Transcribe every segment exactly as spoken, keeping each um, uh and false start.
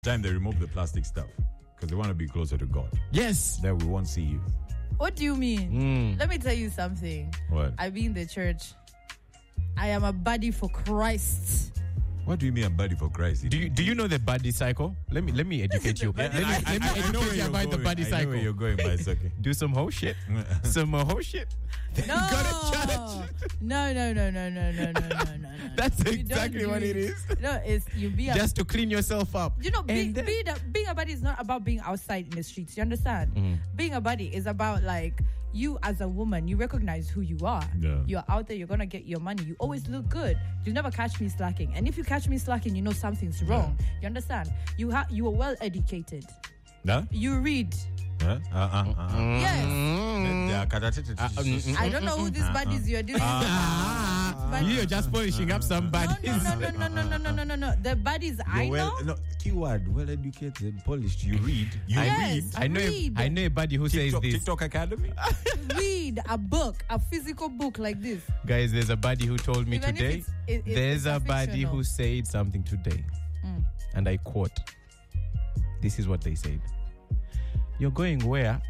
Time they remove the plastic stuff because they want to be closer to God. Yes. Then we won't see you. What do you mean? Mm. Let me tell you something. What? I be in the church. I am a body for Christ. What do you mean a body for Christ? Do you do you know the body cycle? Let me let me educate you. Yeah, Let me, I, let me I, I know educate where you you're about going. the body I know cycle. where you're going, but it's okay. Do some whole shit. Some uh, whole shit. No. Go to church. No, no, no, no, no, no, no, no, no, no. That's You don't exactly do what it is. No, it's you be a Just to clean yourself up. You know, being, And then- being, a, being a buddy is not about being outside in the streets. You understand? Mm. Being a buddy is about, like, you as a woman, you recognize who you are. Yeah. You're out there, you're going to get your money. You always look good. You never catch me slacking. And if you catch me slacking, you know something's wrong. You understand? You, ha- you are well educated. Huh? You read. Huh? Uh, uh, uh, uh. Yes. Mm. I don't know who these buddies you're dealing with. But- You're just polishing up some no, bodies. no, no, no, no, no, no, no, no, no. The buddies I You're well, know. no, keyword, well educated, polished. You read. You Yes. read. I know. A, Read. I know a buddy who says TikTok, this. TikTok Academy. Read a book, a physical book like this. Guys, there's a buddy who told me Even if today. it's- it- it- there's it's a a buddy fictional. who said something today, Mm. and I quote. This is what they said. You're going where,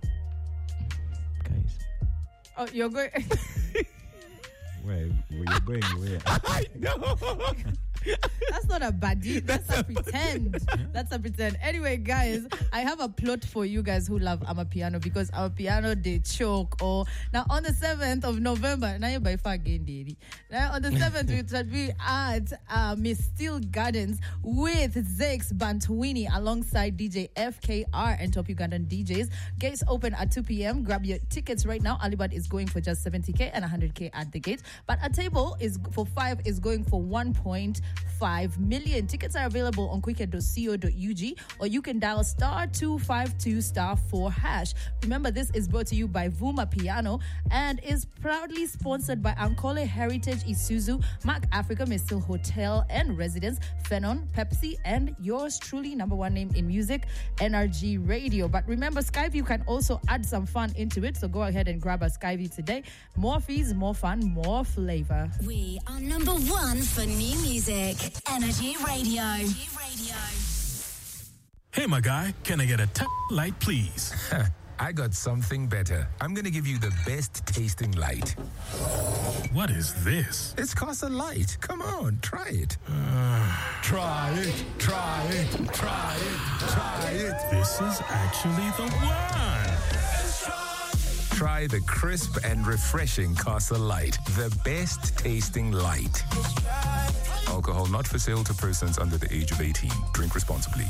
guys? Oh, you're going. Where? Where you're going? Where? I know. That's not a buddy. That's, a pretend. That's a pretend. Anyway, guys, I have a plot for you guys who love Amapiano because Amapiano they choke. Or now on the seventh of November, now you by far again, Daddy. Now on the seventh, we shall be at uh, Miss Steel Gardens with Zex Bantwini alongside D J F K R and top Ugandan D Js. Gates open at two p.m. Grab your tickets right now. Alibad is going for just seventy k and one hundred k at the gate. But a table is for five is going for one point five million. Tickets are available on quicket dot co dot u g or you can dial star two five two star four hash. Remember, this is brought to you by Vuma Piano and is proudly sponsored by Ankole Heritage Isuzu, Mark Africa Mistil Hotel and Residence, Phenon, Pepsi, and yours truly, number one name in music, N R G Radio. But remember, Skyview can also add some fun into it, so go ahead and grab a Skyview today. More fees, more fun, more flavor. We are number one for new music. Energy Radio. Radio. Hey, my guy, can I get a t- light, please? I got something better. I'm going to give you the best tasting light. What is this? It's Casa Light. Come on, try it. Try it, try it, try it, try it. This is actually the one. Try the crisp and refreshing Casa Light. The best tasting light. Alcohol not for sale to persons under the age of eighteen. Drink responsibly.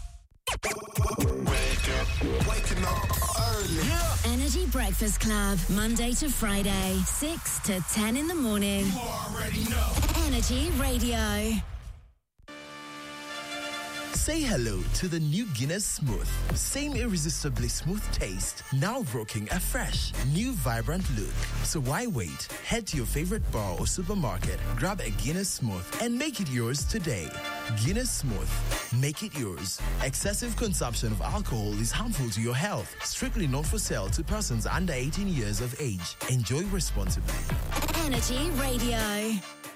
Waking up early. Energy Breakfast Club, Monday to Friday, six to ten in the morning. You already know. Energy Radio. Say hello to the new Guinness Smooth. Same irresistibly smooth taste, now rocking a fresh, new vibrant look. So why wait? Head to your favorite bar or supermarket, grab a Guinness Smooth and make it yours today. Guinness Smooth. Make it yours. Excessive consumption of alcohol is harmful to your health. Strictly not for sale to persons under eighteen years of age. Enjoy responsibly. Energy Radio.